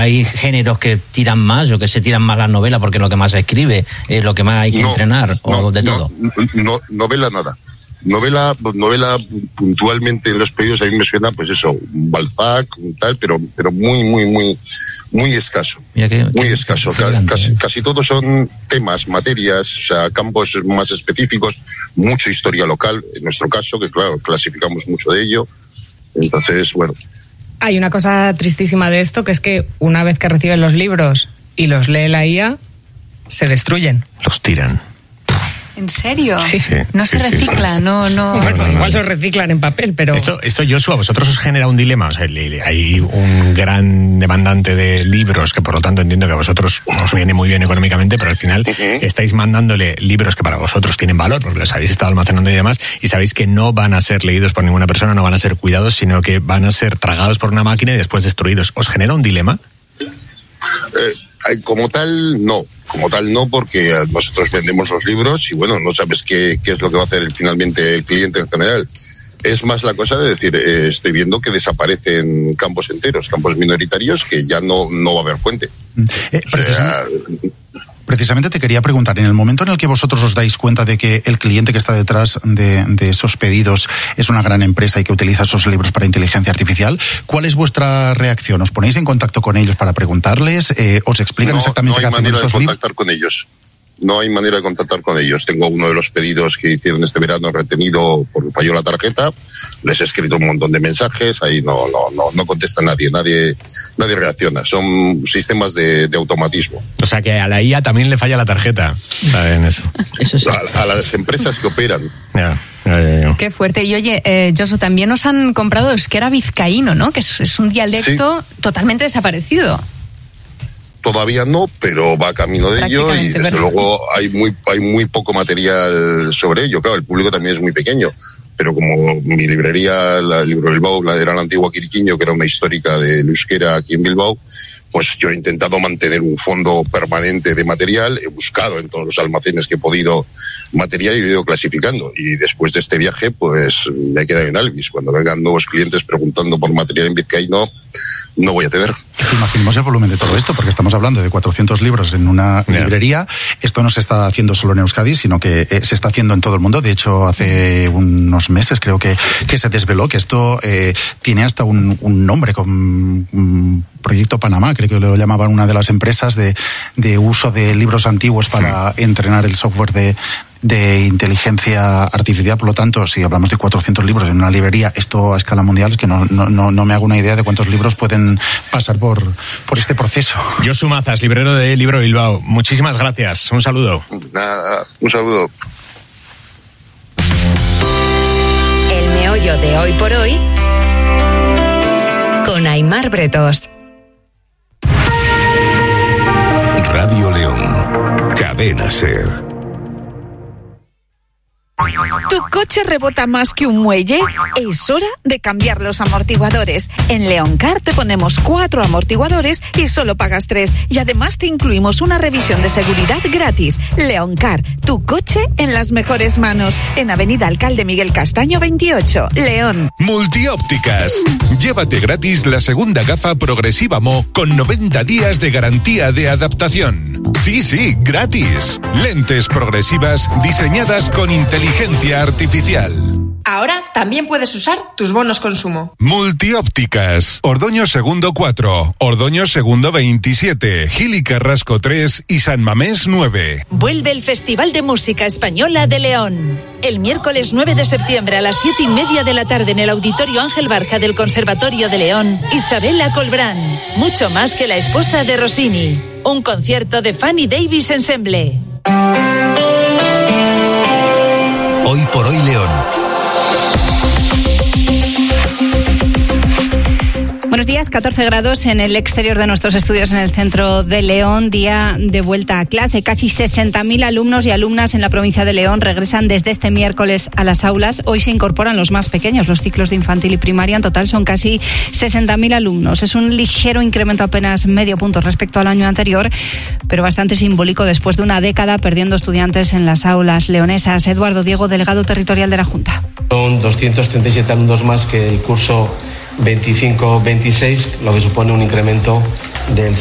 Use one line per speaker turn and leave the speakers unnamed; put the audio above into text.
Hay géneros que tiran más o que se tiran más las novelas porque es lo que más se escribe, es lo que más hay que entrenar, o de todo.
No, novela nada. Novela puntualmente en los pedidos a mí me suena, pues eso, un Balzac, un tal, pero muy escaso. Muy escaso. Casi todos son temas, materias, o sea, campos más específicos, mucha historia local, en nuestro caso, que claro, clasificamos mucho de ello. Entonces, bueno.
Hay una cosa tristísima de esto, que es que una vez que reciben los libros y los lee la IA, se destruyen.
Los tiran.
¿En serio?
Sí.
No se recicla, no.
Bueno, igual lo reciclan en papel, pero...
Esto, Joshua, ¿a vosotros os genera un dilema? O sea, hay un gran demandante de libros que, por lo tanto, entiendo que a vosotros os viene muy bien económicamente, pero al final estáis mandándole libros que para vosotros tienen valor, porque los habéis estado almacenando y demás, y sabéis que no van a ser leídos por ninguna persona, no van a ser cuidados, sino que van a ser tragados por una máquina y después destruidos. ¿Os genera un dilema?
Como tal, no, porque nosotros vendemos los libros y bueno, no sabes qué es lo que va a hacer finalmente el cliente en general. Es más la cosa de decir, estoy viendo que desaparecen campos enteros, campos minoritarios, que ya no va a haber fuente.
Precisamente te quería preguntar, en el momento en el que vosotros os dais cuenta de que el cliente que está detrás de esos pedidos es una gran empresa y que utiliza esos libros para inteligencia artificial, ¿cuál es vuestra reacción? ¿Os ponéis en contacto con ellos para preguntarles? ¿Os explican exactamente qué hacen estos libros?
No hay manera de contactar con ellos. Tengo uno de los pedidos que hicieron este verano retenido porque falló la tarjeta. Les he escrito un montón de mensajes. Ahí no contesta nadie reacciona. Son sistemas de automatismo.
O sea que a la IA también le falla la tarjeta. ¿Saben eso?
Eso sí.
A las empresas que operan.
Ya.
Qué fuerte. Y oye, Josu, también nos han comprado euskera vizcaíno, ¿no? Que es un dialecto totalmente desaparecido.
Todavía no, pero va camino de ello y desde luego hay muy poco material sobre ello. Claro, el público también es muy pequeño, pero como mi librería, la Libro Bilbao, era la antigua Quiriquiño, que era una histórica de euskera aquí en Bilbao, pues yo he intentado mantener un fondo permanente de material, he buscado en todos los almacenes que he podido material y lo he ido clasificando. Y después de este viaje, pues me he quedado en Alvis. Cuando vengan nuevos clientes preguntando por material en vizcaíno, no voy a tener.
Imaginemos el volumen de todo esto, porque estamos hablando de 400 libros en una librería. Esto no se está haciendo solo en Euskadi, sino que se está haciendo en todo el mundo. De hecho, hace unos meses creo que se desveló que esto tiene hasta un nombre, con Proyecto Panamá, creo que lo llamaban una de las empresas de uso de libros antiguos para entrenar el software de inteligencia artificial. Por lo tanto, si hablamos de 400 libros en una librería, esto a escala mundial, es que no me hago una idea de cuántos libros pueden pasar por este proceso.
Josu Mazas, librero de Libro Bilbao, muchísimas gracias. Un saludo.
Nada, un saludo.
El meollo de Hoy por Hoy con Aimar Bretos.
Radio León, Cadena SER.
¿Tu coche rebota más que un muelle? Es hora de cambiar los amortiguadores. En Leoncar te ponemos 4 amortiguadores y solo pagas 3. Y además te incluimos una revisión de seguridad gratis. Leoncar, tu coche en las mejores manos. En Avenida Alcalde Miguel Castaño 28, León.
Multiópticas. Llévate gratis la segunda gafa progresiva Mo con 90 días de garantía de adaptación. Sí, gratis. Lentes progresivas diseñadas con inteligencia artificial.
Ahora también puedes usar tus bonos consumo.
Multiópticas. Ordoño Segundo 4, Ordoño Segundo 27, Gil y Carrasco 3 y San Mamés 9.
Vuelve el Festival de Música Española de León. El miércoles 9 de septiembre a las 7:30 de la tarde en el Auditorio Ángel Barja del Conservatorio de León, Isabela Colbrán. Mucho más que la esposa de Rossini. Un concierto de Fanny Davis Ensemble.
Hoy por Hoy León.
Buenos días, 14 grados en el exterior de nuestros estudios en el centro de León, día de vuelta a clase. Casi 60.000 alumnos y alumnas en la provincia de León regresan desde este miércoles a las aulas. Hoy se incorporan los más pequeños, los ciclos de infantil y primaria. En total son casi 60.000 alumnos. Es un ligero incremento, apenas medio punto respecto al año anterior, pero bastante simbólico después de una década perdiendo estudiantes en las aulas leonesas. Eduardo Diego, delegado territorial de la Junta.
Son 237 alumnos más que el curso 25-26, lo que supone un incremento del